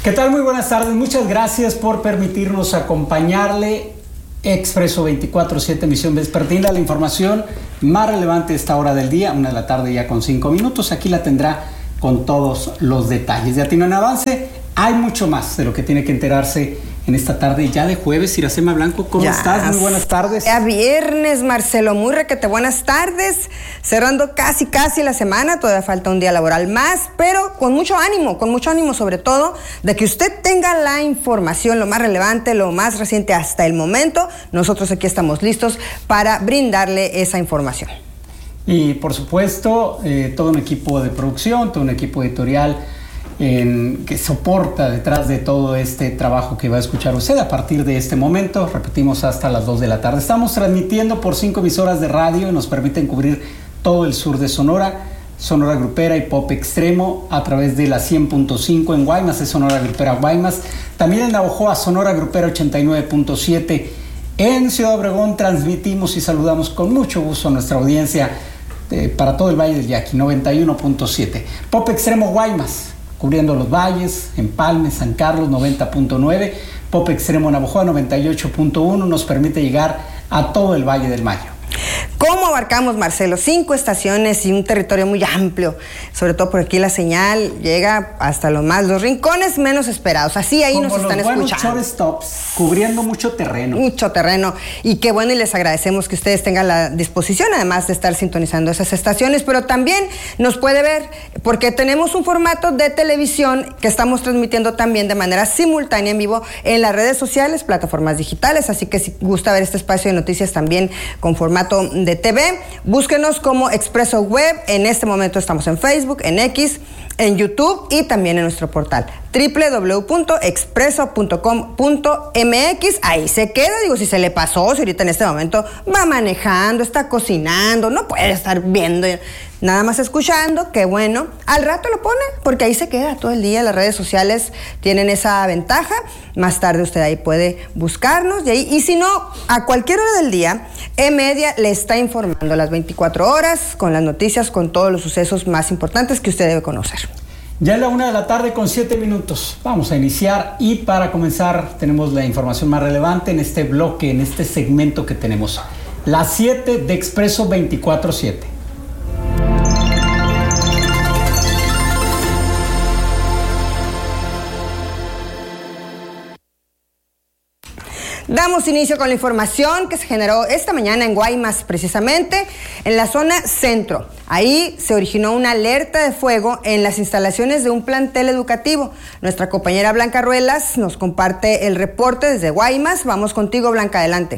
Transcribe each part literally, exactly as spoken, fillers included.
¿Qué tal? Muy buenas tardes. Muchas gracias por permitirnos acompañarle. Expreso veinticuatro siete, emisión vespertina, la información más relevante a esta hora del día, una de la tarde ya con cinco minutos. Aquí la tendrá con todos los detalles. De Atino en Avance, hay mucho más de lo que tiene que enterarse en esta tarde ya de jueves. Iracema Blanco, ¿cómo ya estás? Muy buenas tardes. Ya viernes, Marcelo, muy requete buenas tardes. Cerrando casi, casi la semana, todavía falta un día laboral más, pero con mucho ánimo, con mucho ánimo sobre todo, de que usted tenga la información, lo más relevante, lo más reciente hasta el momento. Nosotros aquí estamos listos para brindarle esa información. Y por supuesto, eh, todo un equipo de producción, todo un equipo editorial En, que soporta detrás de todo este trabajo que va a escuchar usted a partir de este momento. Repetimos, hasta las dos de la tarde. Estamos transmitiendo por cinco emisoras de radio y nos permiten cubrir todo el sur de Sonora, Sonora Grupera y Pop Extremo a través de la cien punto cinco en Guaymas, es Sonora Grupera Guaymas. También en Navojoa, Sonora Grupera ochenta y nueve punto siete. En Ciudad Obregón transmitimos y saludamos con mucho gusto a nuestra audiencia eh, para todo el Valle del Yaqui, noventa y uno punto siete. Pop Extremo Guaymas, cubriendo los valles, Empalme, San Carlos, noventa punto nueve, Pop Extremo Navojoa, noventa y ocho punto uno, nos permite llegar a todo el Valle del Mayo. ¿Cómo abarcamos, Marcelo? Cinco estaciones y un territorio muy amplio. Sobre todo por aquí la señal llega hasta los más, los rincones menos esperados. Así ahí Como nos están los buenos escuchando. shortstops, cubriendo mucho terreno. Mucho terreno. Y qué bueno, y les agradecemos que ustedes tengan la disposición, además de estar sintonizando esas estaciones, pero también nos puede ver, porque tenemos un formato de televisión que estamos transmitiendo también de manera simultánea en vivo en las redes sociales, plataformas digitales, así que si gusta ver este espacio de noticias también con formato de T V, búsquenos como Expreso Web. En este momento estamos en Facebook, en X, en YouTube y también en nuestro portal doble u doble u doble u punto expreso punto com punto m x. Ahí se queda, digo, si se le pasó, si ahorita en este momento va manejando, está cocinando, no puede estar viendo, nada más escuchando, qué bueno. Al rato lo pone, porque ahí se queda todo el día. Las redes sociales tienen esa ventaja. Más tarde usted ahí puede buscarnos y ahí, y si no, a cualquier hora del día, E-Media le está informando las veinticuatro horas con las noticias, con todos los sucesos más importantes que usted debe conocer. Ya es la una de la tarde con siete minutos. Vamos a iniciar y para comenzar tenemos la información más relevante en este bloque, en este segmento que tenemos. Las siete de Expreso veinticuatro siete. Damos inicio con la información que se generó esta mañana en Guaymas, precisamente en la zona centro. Ahí se originó una alerta de fuego en las instalaciones de un plantel educativo. Nuestra compañera Blanca Ruelas nos comparte el reporte desde Guaymas. Vamos contigo, Blanca, adelante.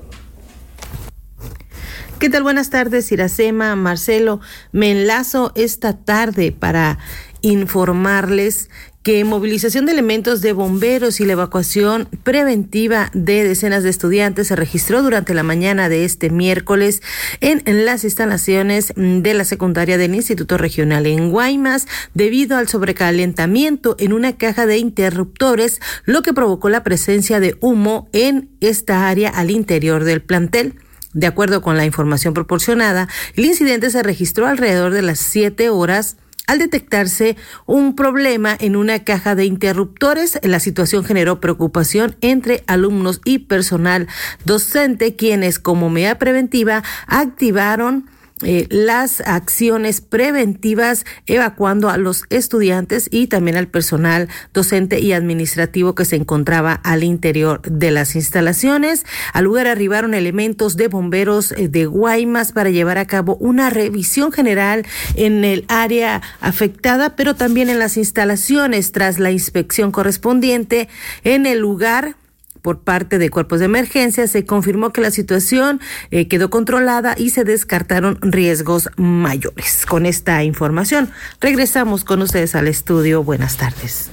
¿Qué tal? Buenas tardes, Iracema, Marcelo. Me enlazo esta tarde para informarles que movilización de elementos de bomberos y la evacuación preventiva de decenas de estudiantes se registró durante la mañana de este miércoles en, en las instalaciones de la secundaria del Instituto Regional en Guaymas, debido al sobrecalentamiento en una caja de interruptores, lo que provocó la presencia de humo en esta área al interior del plantel. De acuerdo con la información proporcionada, el incidente se registró alrededor de las siete horas al detectarse un problema en una caja de interruptores. La situación generó preocupación entre alumnos y personal docente, quienes como medida preventiva activaron Eh, las acciones preventivas, evacuando a los estudiantes y también al personal docente y administrativo que se encontraba al interior de las instalaciones. Al lugar arribaron elementos de bomberos de Guaymas para llevar a cabo una revisión general en el área afectada, pero también en las instalaciones. Tras la inspección correspondiente en el lugar por parte de cuerpos de emergencia, se confirmó que la situación eh, quedó controlada y se descartaron riesgos mayores. Con esta información, regresamos con ustedes al estudio. Buenas tardes.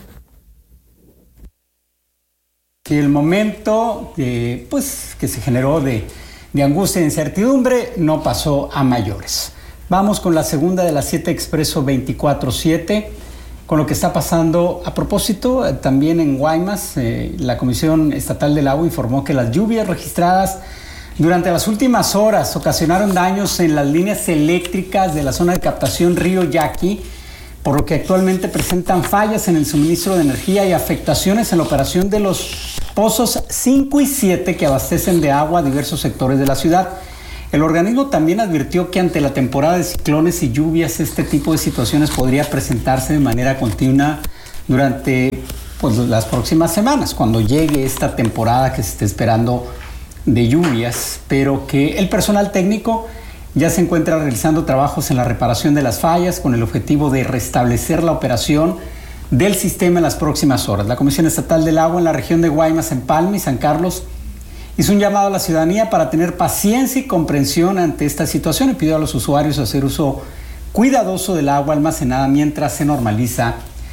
Que el momento eh, pues, que se generó de, de angustia e incertidumbre no pasó a mayores. Vamos con la segunda de las siete Expreso veinticuatro siete. Con lo que está pasando a propósito, también en Guaymas, eh, la Comisión Estatal del Agua informó que las lluvias registradas durante las últimas horas ocasionaron daños en las líneas eléctricas de la zona de captación Río Yaqui, por lo que actualmente presentan fallas en el suministro de energía y afectaciones en la operación de los pozos cinco y siete que abastecen de agua a diversos sectores de la ciudad. El organismo también advirtió que ante la temporada de ciclones y lluvias, este tipo de situaciones podría presentarse de manera continua durante pues, las próximas semanas, cuando llegue esta temporada que se está esperando de lluvias, pero que el personal técnico ya se encuentra realizando trabajos en la reparación de las fallas con el objetivo de restablecer la operación del sistema en las próximas horas. La Comisión Estatal del Agua en la región de Guaymas, Empalme y San Carlos hizo un llamado a la ciudadanía para tener paciencia y comprensión ante esta situación y pidió a los usuarios hacer uso cuidadoso del agua almacenada mientras se normaliza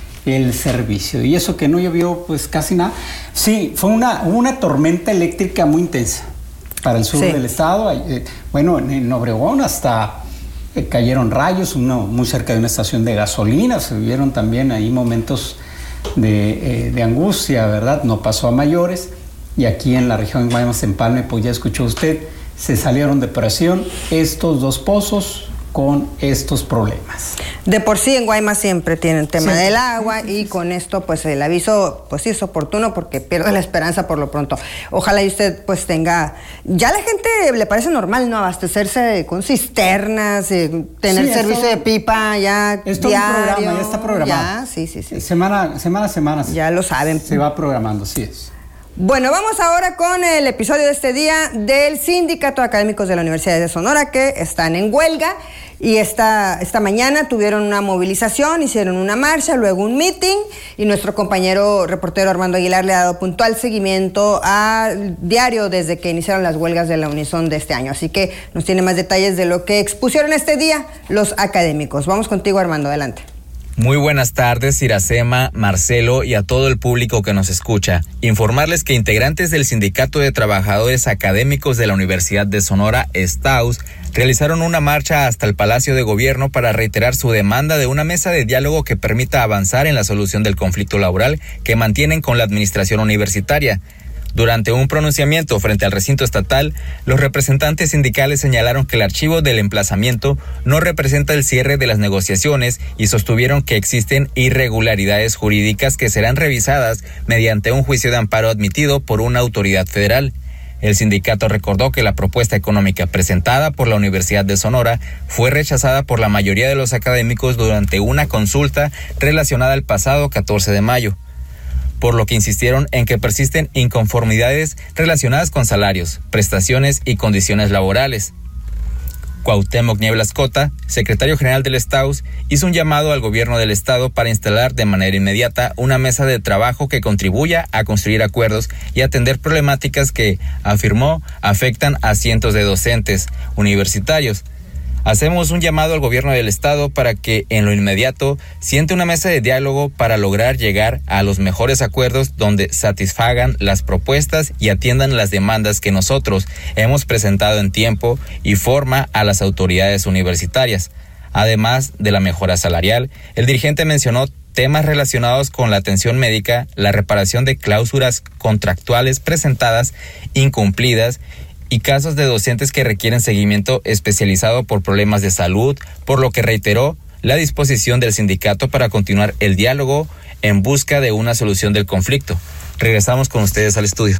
el servicio. Y eso que no llovió pues casi nada. Sí, fue una, una tormenta eléctrica muy intensa para el sur sí. del estado. Eh, bueno, en, en Obregón hasta eh, cayeron rayos, uno muy cerca de una estación de gasolina. Se vivieron también ahí momentos de, eh, de angustia, ¿verdad? No pasó a mayores. Y aquí en la región de Guaymas, Empalme, pues ya escuchó usted, se salieron de operación estos dos pozos con estos problemas. De por sí en Guaymas siempre tienen tema sí. del agua y con esto pues el aviso pues sí es oportuno porque pierde la esperanza por lo pronto. Ojalá y usted pues tenga, ya la gente le parece normal, ¿no? Abastecerse con cisternas, eh, tener sí, servicio esto, de pipa ya esto diario. Es un programa, ya está programado. Ya, sí, sí, sí. Semana, semana a semana. Ya lo saben. Se va programando, sí es. Bueno, vamos ahora con el episodio de este día del Sindicato de Académicos de la Universidad de Sonora, que están en huelga y esta, esta mañana tuvieron una movilización, hicieron una marcha, luego un meeting y nuestro compañero reportero Armando Aguilar le ha dado puntual seguimiento al diario desde que iniciaron las huelgas de la Unison de este año. Así que nos tiene más detalles de lo que expusieron este día los académicos. Vamos contigo, Armando, adelante. Muy buenas tardes, Iracema, Marcelo y a todo el público que nos escucha. Informarles que integrantes del Sindicato de Trabajadores Académicos de la Universidad de Sonora, STAUS, realizaron una marcha hasta el Palacio de Gobierno para reiterar su demanda de una mesa de diálogo que permita avanzar en la solución del conflicto laboral que mantienen con la administración universitaria. Durante un pronunciamiento frente al recinto estatal, los representantes sindicales señalaron que el archivo del emplazamiento no representa el cierre de las negociaciones y sostuvieron que existen irregularidades jurídicas que serán revisadas mediante un juicio de amparo admitido por una autoridad federal. El sindicato recordó que la propuesta económica presentada por la Universidad de Sonora fue rechazada por la mayoría de los académicos durante una consulta relacionada el pasado catorce de mayo. Por lo que insistieron en que persisten inconformidades relacionadas con salarios, prestaciones y condiciones laborales. Cuauhtémoc Nieblas Cota, secretario general del STAUS, hizo un llamado al gobierno del estado para instalar de manera inmediata una mesa de trabajo que contribuya a construir acuerdos y atender problemáticas que, afirmó, afectan a cientos de docentes universitarios. Hacemos un llamado al gobierno del estado para que en lo inmediato siente una mesa de diálogo para lograr llegar a los mejores acuerdos donde satisfagan las propuestas y atiendan las demandas que nosotros hemos presentado en tiempo y forma a las autoridades universitarias. Además de la mejora salarial, el dirigente mencionó temas relacionados con la atención médica, la reparación de cláusulas contractuales presentadas incumplidas y casos de docentes que requieren seguimiento especializado por problemas de salud, por lo que reiteró la disposición del sindicato para continuar el diálogo en busca de una solución del conflicto. Regresamos con ustedes al estudio.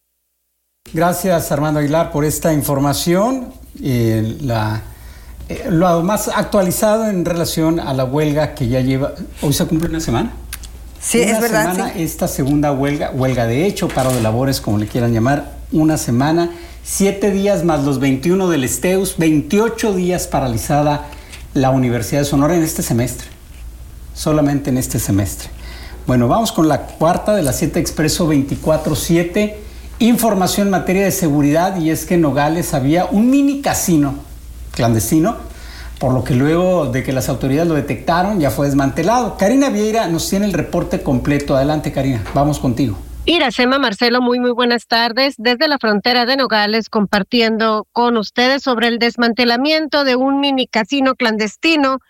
Gracias, Armando Aguilar, por esta información. Eh, la, eh, lo más actualizado en relación a la huelga que ya lleva, hoy se cumple una semana. Sí, una es verdad. Semana, sí. Esta segunda huelga, huelga de hecho, paro de labores, como le quieran llamar, una semana. Siete días más los veintiuno del STEUS, veintiocho días paralizada la Universidad de Sonora en este semestre, solamente en este semestre. Bueno, vamos con la cuarta de las siete Expreso veinticuatro siete, información en materia de seguridad, y es que en Nogales había un mini casino clandestino, por lo que luego de que las autoridades lo detectaron ya fue desmantelado. Karina Vieira nos tiene el reporte completo. Adelante, Karina, vamos contigo. Iracema, Marcelo, muy muy buenas tardes. Desde la frontera de Nogales, compartiendo con ustedes sobre el desmantelamiento de un mini casino clandestino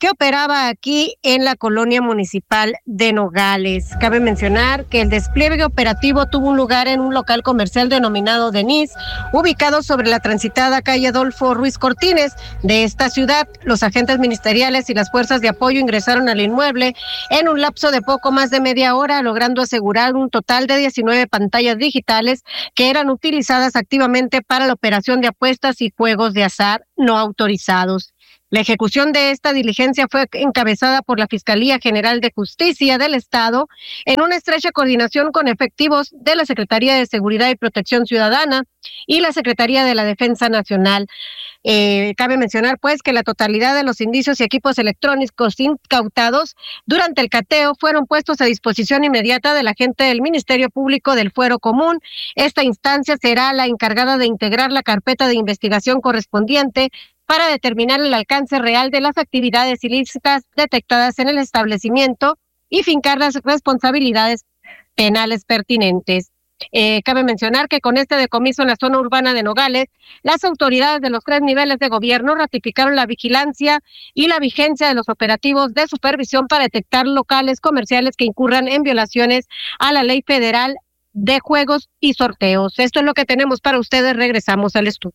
que operaba aquí en la colonia municipal de Nogales. Cabe mencionar que el despliegue operativo tuvo un lugar en un local comercial denominado Denise, ubicado sobre la transitada calle Adolfo Ruiz Cortines de esta ciudad. Los agentes ministeriales y las fuerzas de apoyo ingresaron al inmueble en un lapso de poco más de media hora, logrando asegurar un total de diecinueve pantallas digitales que eran utilizadas activamente para la operación de apuestas y juegos de azar no autorizados. La ejecución de esta diligencia fue encabezada por la Fiscalía General de Justicia del Estado en una estrecha coordinación con efectivos de la Secretaría de Seguridad y Protección Ciudadana y la Secretaría de la Defensa Nacional. Eh, cabe mencionar, pues, que la totalidad de los indicios y equipos electrónicos incautados durante el cateo fueron puestos a disposición inmediata del agente del Ministerio Público del Fuero Común. Esta instancia será la encargada de integrar la carpeta de investigación correspondiente para determinar el alcance real de las actividades ilícitas detectadas en el establecimiento y fincar las responsabilidades penales pertinentes. Eh, cabe mencionar que con este decomiso en la zona urbana de Nogales, las autoridades de los tres niveles de gobierno ratificaron la vigilancia y la vigencia de los operativos de supervisión para detectar locales comerciales que incurran en violaciones a la ley federal de juegos y sorteos. Esto es lo que tenemos para ustedes. Regresamos al estudio.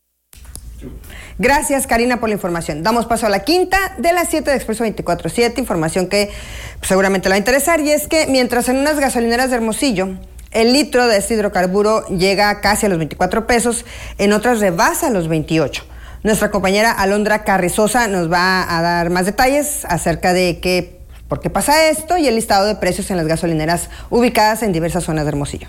Gracias, Karina, por la información. Damos paso a la quinta de las siete de Expreso veinticuatro siete, información que pues, seguramente le va a interesar, y es que mientras en unas gasolineras de Hermosillo el litro de este hidrocarburo llega casi a los veinticuatro pesos, en otras rebasa los veintiocho. Nuestra compañera Alondra Carrizosa nos va a dar más detalles acerca de qué, por qué pasa esto y el listado de precios en las gasolineras ubicadas en diversas zonas de Hermosillo.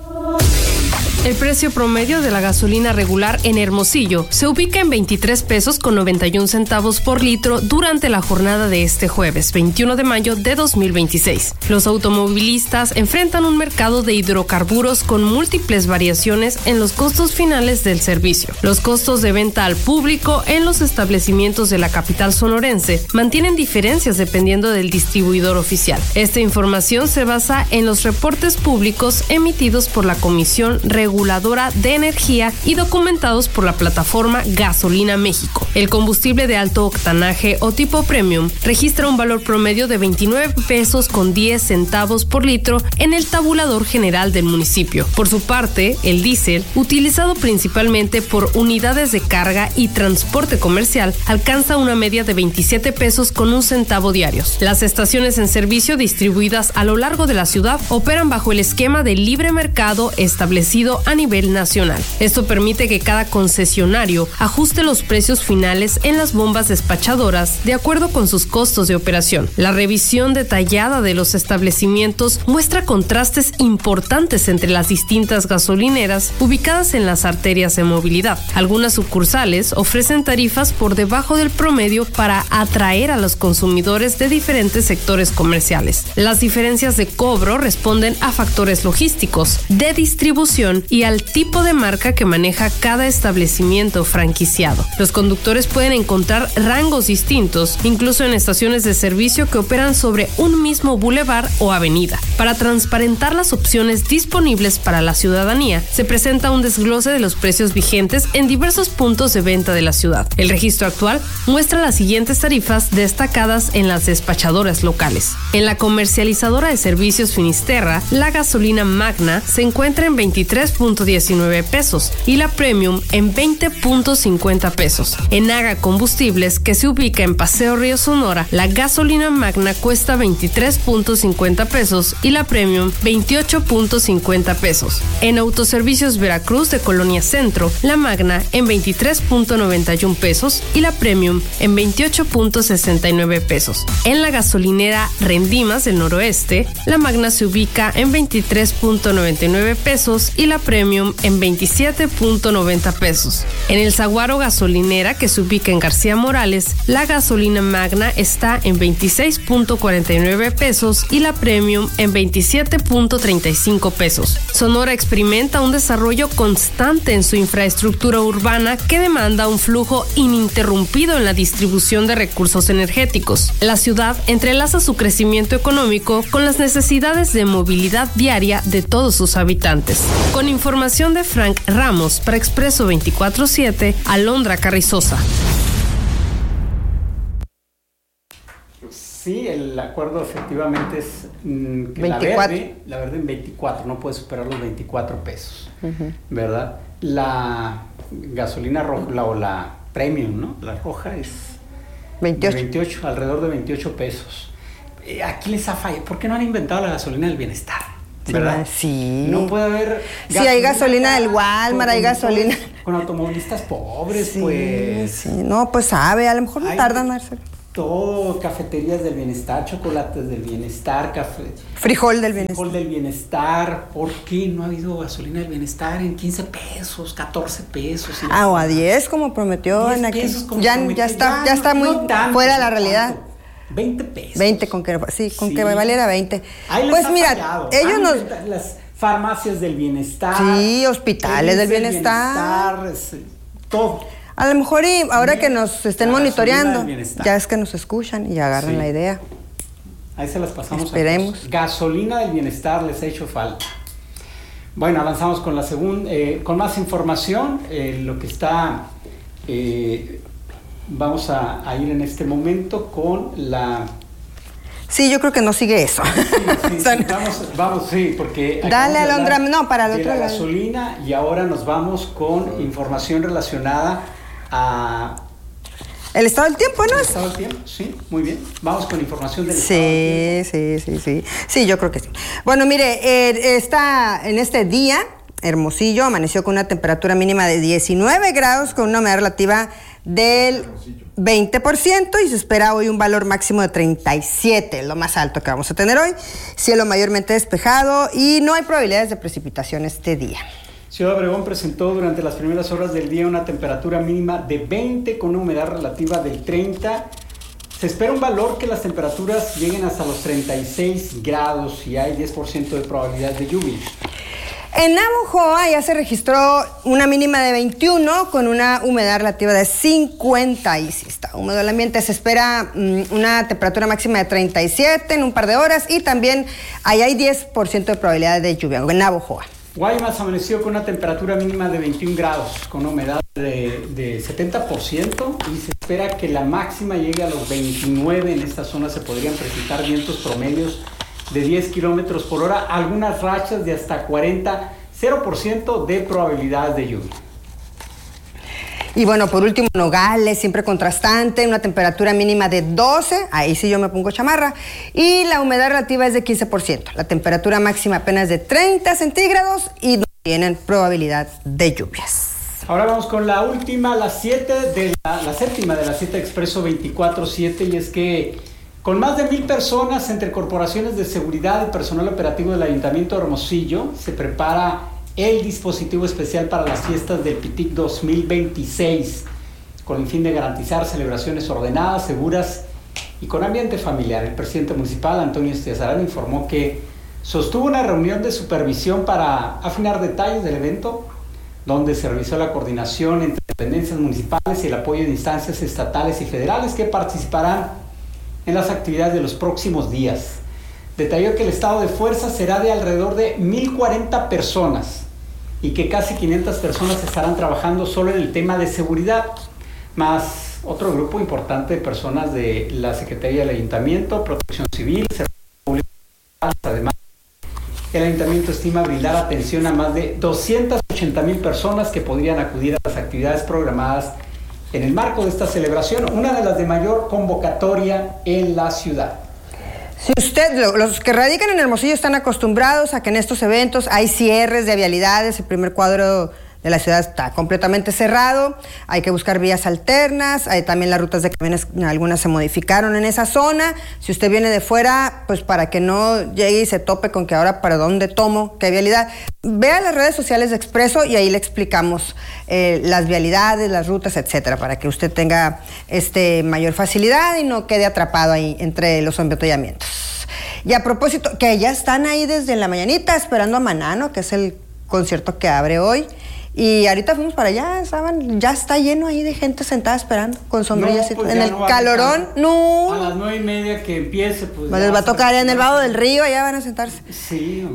El precio promedio de la gasolina regular en Hermosillo se ubica en veintitrés pesos con noventa y un centavos por litro durante la jornada de este jueves, veintiuno de mayo de dos mil veintiséis. Los automovilistas enfrentan un mercado de hidrocarburos con múltiples variaciones en los costos finales del servicio. Los costos de venta al público en los establecimientos de la capital sonorense mantienen diferencias dependiendo del distribuidor oficial. Esta información se basa en los reportes públicos emitidos por la Comisión Reguladora Reguladora de Energía y documentados por la plataforma Gasolina México. El combustible de alto octanaje o tipo premium registra un valor promedio de veintinueve pesos con diez centavos por litro en el tabulador general del municipio. Por su parte, el diésel, utilizado principalmente por unidades de carga y transporte comercial, alcanza una media de veintisiete pesos con un centavo diarios. Las estaciones en servicio distribuidas a lo largo de la ciudad operan bajo el esquema de libre mercado establecido a nivel nacional. Esto permite que cada concesionario ajuste los precios finales en las bombas despachadoras de acuerdo con sus costos de operación. La revisión detallada de los establecimientos muestra contrastes importantes entre las distintas gasolineras ubicadas en las arterias de movilidad. Algunas sucursales ofrecen tarifas por debajo del promedio para atraer a los consumidores de diferentes sectores comerciales. Las diferencias de cobro responden a factores logísticos, de distribución y al tipo de marca que maneja cada establecimiento franquiciado. Los conductores pueden encontrar rangos distintos, incluso en estaciones de servicio que operan sobre un mismo bulevar o avenida. Para transparentar las opciones disponibles para la ciudadanía, se presenta un desglose de los precios vigentes en diversos puntos de venta de la ciudad. El registro actual muestra las siguientes tarifas destacadas en las despachadoras locales. En la comercializadora de servicios Finisterra, la gasolina Magna se encuentra en veintitrés punto diecinueve pesos y la Premium en veinte punto cincuenta pesos. En Aga Combustibles, que se ubica en Paseo Río Sonora, la gasolina Magna cuesta veintitrés punto cincuenta pesos y la Premium veintiocho punto cincuenta pesos. En Autoservicios Veracruz de Colonia Centro, la Magna en veintitrés punto noventa y un pesos y la Premium en veintiocho punto sesenta y nueve pesos. En la gasolinera Rendimas del Noroeste, la Magna se ubica en veintitrés punto noventa y nueve pesos y la Premium en veintisiete punto noventa pesos. En el Saguaro Gasolinera, que se ubica en García Morales, la gasolina Magna está en veintiséis punto cuarenta y nueve pesos y la Premium en veintisiete punto treinta y cinco pesos. Sonora experimenta un desarrollo constante en su infraestructura urbana que demanda un flujo ininterrumpido en la distribución de recursos energéticos. La ciudad entrelaza su crecimiento económico con las necesidades de movilidad diaria de todos sus habitantes. Con información de Frank Ramos para Expreso veinticuatro siete, Alondra Carrizosa. Sí, el acuerdo efectivamente es mm, que la verde, la verde en veinticuatro, no puede superar los veinticuatro pesos, uh-huh. ¿verdad? La gasolina roja, la, o la premium, ¿no? La roja es veintiocho. veintiocho, alrededor de veintiocho pesos. Eh, aquí les ha fallado, ¿por qué no han inventado la gasolina del bienestar? ¿Verdad? Sí. No puede haber... Sí, hay gasolina del Walmart, hay gasolina... Con automovilistas pobres, sí, pues... Sí, no, pues sabe, a lo mejor no hay tardan, Marcelo. Todo, cafeterías del bienestar, chocolates del bienestar, café... Frijol del bienestar. Frijol del bienestar. ¿Por qué no ha habido gasolina del bienestar en quince pesos, catorce pesos? Ah, o a diez, como prometió en aquí. Ya, prometió, ya está, ya, ya está muy no tanto, fuera de la realidad. Tanto. veinte pesos. veinte, con que, sí, con sí. que valiera veinte. Ahí pues mira, fallado. ellos nos... Las farmacias del bienestar. Sí, hospitales del bienestar. bienestar es, todo. A lo mejor y ahora que nos estén monitoreando, ya es que nos escuchan y agarran sí. la idea. Ahí se las pasamos. Esperemos. A gasolina del bienestar les ha hecho falta. Bueno, avanzamos con la segunda, eh, con más información, eh, lo que está... Eh, Vamos a, a ir en este momento con la... Sí, yo creo que no sigue eso. Sí, sí, sí, vamos, vamos, sí, porque... Dale, Alondra, no, para el de otro la lado. gasolina y ahora nos vamos con información relacionada a... El estado del tiempo, ¿no? El estado del tiempo, sí, muy bien. Vamos con información del sí, estado del tiempo. Sí, sí, sí, sí, yo creo que sí. Bueno, mire, eh, está en este día, Hermosillo amaneció con una temperatura mínima de diecinueve grados, con una humedad relativa del veinte por ciento y se espera hoy un valor máximo de treinta y siete, lo más alto que vamos a tener hoy. Cielo mayormente despejado y no hay probabilidades de precipitación este día. Ciudad Obregón presentó durante las primeras horas del día una temperatura mínima de veinte con una humedad relativa del treinta. Se espera un valor que las temperaturas lleguen hasta los treinta y seis grados y hay diez por ciento de probabilidad de lluvia. En Navojoa ya se registró una mínima de veintiuno con una humedad relativa de cincuenta y sí está húmedo el ambiente. Se espera um, una temperatura máxima de treinta y siete en un par de horas y también ahí hay diez por ciento de probabilidad de lluvia en Navojoa. Guaymas amaneció con una temperatura mínima de veintiún grados con una humedad de, de setenta por ciento y se espera que la máxima llegue a los veintinueve. En esta zona se podrían presentar vientos promedios de diez kilómetros por hora, algunas rachas de hasta cuarenta, cero por ciento de probabilidad de lluvia. Y bueno, por último, Nogales, siempre contrastante, una temperatura mínima de doce, ahí sí yo me pongo chamarra, y la humedad relativa es de quince por ciento. La temperatura máxima apenas de treinta centígrados y no tienen probabilidad de lluvias. Ahora vamos con la última, la siete de la, la séptima de la siete Expreso veinticuatro siete, y es que con más de mil personas entre corporaciones de seguridad y personal operativo del Ayuntamiento de Hermosillo, se prepara el dispositivo especial para las fiestas del Pitic dos mil veintiséis, con el fin de garantizar celebraciones ordenadas, seguras y con ambiente familiar. El presidente municipal, Antonio Estiazarán, informó que sostuvo una reunión de supervisión para afinar detalles del evento, donde se revisó la coordinación entre dependencias municipales y el apoyo de instancias estatales y federales que participarán en las actividades de los próximos días. Detalló que el estado de fuerza será de alrededor de mil cuarenta personas y que casi quinientas personas estarán trabajando solo en el tema de seguridad, más otro grupo importante de personas de la Secretaría del Ayuntamiento, Protección Civil, Servicios Públicos. Además, el Ayuntamiento estima brindar atención a más de doscientas ochenta mil personas que podrían acudir a las actividades programadas en el marco de esta celebración, una de las de mayor convocatoria en la ciudad. Si usted, los que radican en Hermosillo están acostumbrados a que en estos eventos hay cierres de vialidades, el primer cuadro de la ciudad está completamente cerrado, hay que buscar vías alternas, hay también las rutas de camiones, algunas se modificaron en esa zona. Si usted viene de fuera, pues para que no llegue y se tope con que ahora para dónde tomo, qué vialidad, vea las redes sociales de Expreso y ahí le explicamos eh, las vialidades, las rutas, etcétera, para que usted tenga este mayor facilidad y no quede atrapado ahí entre los embotellamientos. Y a propósito, que ya están ahí desde la mañanita esperando a Manano, que es el concierto que abre hoy. Y ahorita fuimos para allá, estaban, ya está lleno ahí de gente sentada esperando con sombrillas no, pues en el no calorón. A, no. A las nueve y media que empiece, pues. pues les va a tocar en el Vado del Río, allá van a sentarse. Sí, hombre.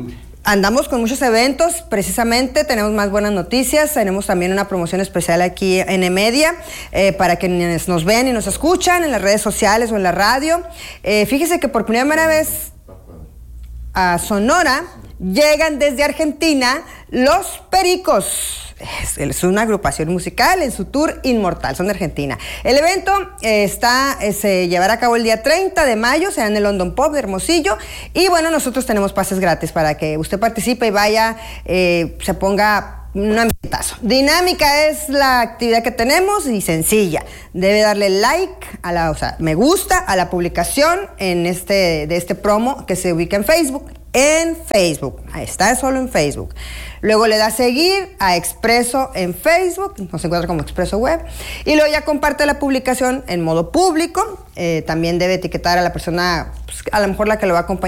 andamos con muchos eventos, precisamente tenemos más buenas noticias, tenemos también una promoción especial aquí en eMedia eh, para quienes nos ven y nos escuchan en las redes sociales o en la radio. Eh, fíjese que por primera vez a Sonora llegan desde Argentina Los Pericos. Es, es una agrupación musical en su tour Inmortal, son de Argentina. El evento eh, está, eh, se llevará a cabo el día treinta de mayo, será en el London Pop de Hermosillo. Y bueno, nosotros tenemos pases gratis para que usted participe y vaya, eh, se ponga un ambientazo. Dinámica es la actividad que tenemos y sencilla. Debe darle like, a la, o sea, me gusta a la publicación en este, de este promo que se ubica en Facebook. En Facebook, ahí está, solo en Facebook. Luego le da seguir a Expreso en Facebook, nos encuentra como Expreso Web, y luego ya comparte la publicación en modo público. Eh, también debe etiquetar a la persona, pues, a lo mejor la que lo va a acompañar